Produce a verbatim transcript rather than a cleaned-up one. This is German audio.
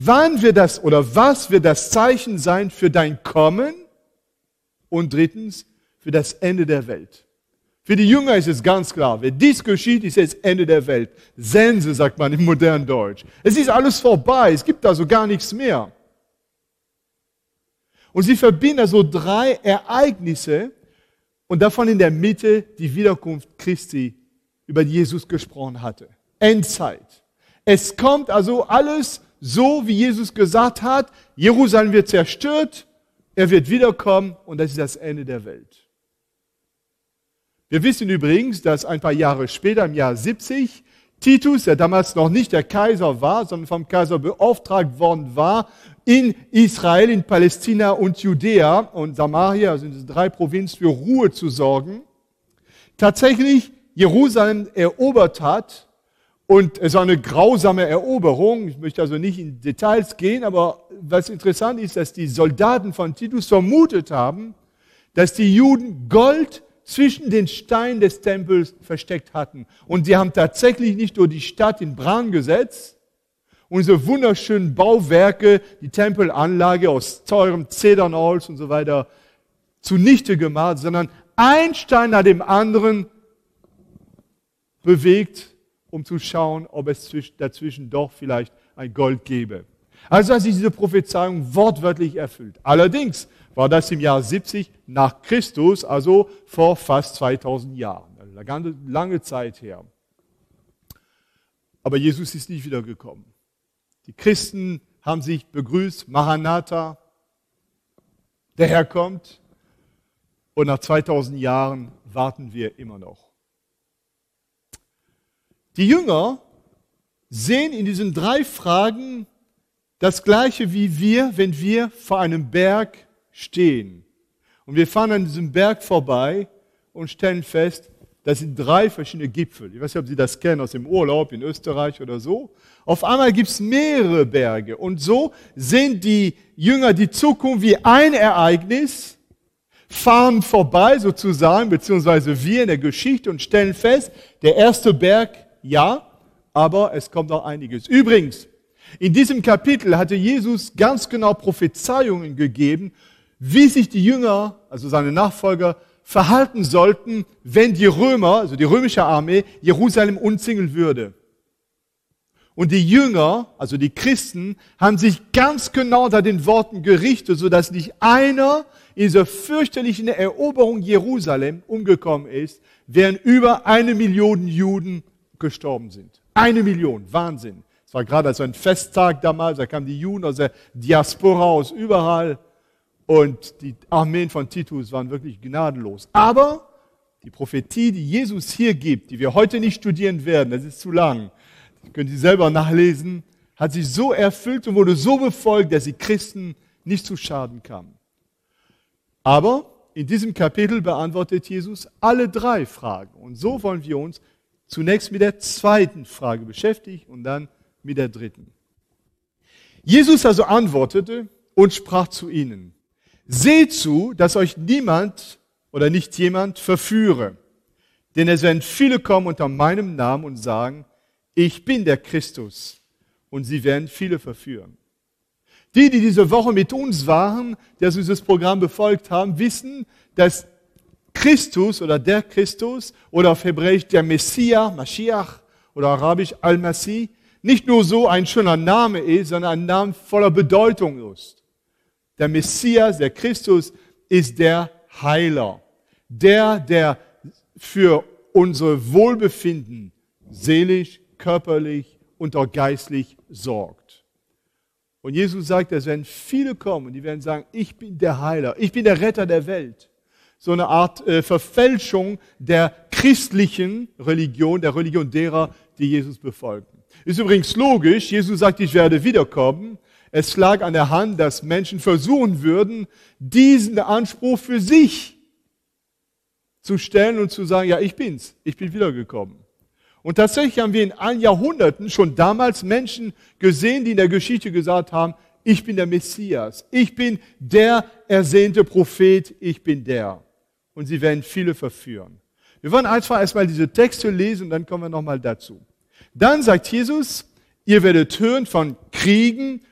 wann wird das oder was wird das Zeichen sein für dein Kommen? Und drittens, für das Ende der Welt. Für die Jünger ist es ganz klar, wenn dies geschieht, ist es Ende der Welt. Sense, sagt man im modernen Deutsch. Es ist alles vorbei, es gibt also gar nichts mehr. Und sie verbinden also drei Ereignisse und davon in der Mitte die Wiederkunft Christi, über die Jesus gesprochen hatte. Endzeit. Es kommt also alles so, wie Jesus gesagt hat, Jerusalem wird zerstört, er wird wiederkommen und das ist das Ende der Welt. Wir wissen übrigens, dass ein paar Jahre später, im Jahr siebzig, Titus, der damals noch nicht der Kaiser war, sondern vom Kaiser beauftragt worden war, in Israel, in Palästina und Judäa und Samaria, also in diesen drei Provinzen, für Ruhe zu sorgen, tatsächlich Jerusalem erobert hat. Und es war eine grausame Eroberung. Ich möchte also nicht in Details gehen, aber was interessant ist, dass die Soldaten von Titus vermutet haben, dass die Juden Gold zwischen den Steinen des Tempels versteckt hatten. Und sie haben tatsächlich nicht nur die Stadt in Brand gesetzt, unsere wunderschönen Bauwerke, die Tempelanlage aus teurem Zedernholz und so weiter zunichte gemacht, sondern ein Stein nach dem anderen bewegt, um zu schauen, ob es dazwischen doch vielleicht ein Gold gäbe. Also hat sich diese Prophezeiung wortwörtlich erfüllt. Allerdings war das im Jahr siebzig nach Christus, also vor fast zweitausend Jahren. Eine ganze lange Zeit her. Aber Jesus ist nicht wiedergekommen. Die Christen haben sich begrüßt, Maranatha, der Herr kommt. Und nach zweitausend Jahren warten wir immer noch. Die Jünger sehen in diesen drei Fragen das Gleiche wie wir, wenn wir vor einem Berg stehen. Und wir fahren an diesem Berg vorbei und stellen fest, das sind drei verschiedene Gipfel. Ich weiß nicht, ob Sie das kennen aus dem Urlaub in Österreich oder so. Auf einmal gibt es mehrere Berge. Und so sehen die Jünger die Zukunft wie ein Ereignis, fahren vorbei sozusagen, beziehungsweise wir in der Geschichte und stellen fest, der erste Berg, ja, aber es kommt noch einiges. Übrigens, in diesem Kapitel hatte Jesus ganz genau Prophezeiungen gegeben, wie sich die Jünger, also seine Nachfolger, verhalten sollten, wenn die Römer, also die römische Armee, Jerusalem umzingeln würde. Und die Jünger, also die Christen, haben sich ganz genau nach den Worten gerichtet, sodass nicht einer in dieser fürchterlichen Eroberung Jerusalem umgekommen ist, während über eine Million Juden gestorben sind. Eine Million, Wahnsinn. Es war gerade so ein Festtag damals, da kamen die Juden aus der Diaspora aus überall und die Armeen von Titus waren wirklich gnadenlos. Aber die Prophetie, die Jesus hier gibt, die wir heute nicht studieren werden, das ist zu lang, das könnt ihr selber nachlesen, hat sich so erfüllt und wurde so befolgt, dass die Christen nicht zu Schaden kamen. Aber in diesem Kapitel beantwortet Jesus alle drei Fragen. Und so wollen wir uns zunächst mit der zweiten Frage beschäftigen und dann mit der dritten. Jesus also antwortete und sprach zu ihnen: Seht zu, dass euch niemand oder nicht jemand verführe, denn es werden viele kommen unter meinem Namen und sagen, ich bin der Christus, und sie werden viele verführen. Die, die diese Woche mit uns waren, die also dieses Programm befolgt haben, wissen, dass Christus oder der Christus oder auf Hebräisch der Messias, Mashiach oder arabisch Al-Masih, nicht nur so ein schöner Name ist, sondern ein Name voller Bedeutung ist. Der Messias, der Christus, ist der Heiler. Der, der für unser Wohlbefinden seelisch, körperlich und auch geistlich sorgt. Und Jesus sagt, es werden viele kommen und die werden sagen, ich bin der Heiler, ich bin der Retter der Welt. So eine Art äh, Verfälschung der christlichen Religion, der Religion derer, die Jesus befolgen. Ist übrigens logisch, Jesus sagt, ich werde wiederkommen. Es lag an der Hand, dass Menschen versuchen würden, diesen Anspruch für sich zu stellen und zu sagen, ja, ich bin's, ich bin wiedergekommen. Und tatsächlich haben wir in allen Jahrhunderten schon damals Menschen gesehen, die in der Geschichte gesagt haben, ich bin der Messias, ich bin der ersehnte Prophet, ich bin der. Und sie werden viele verführen. Wir wollen einfach erstmal diese Texte lesen und dann kommen wir nochmal dazu. Dann sagt Jesus, ihr werdet hören von Kriegen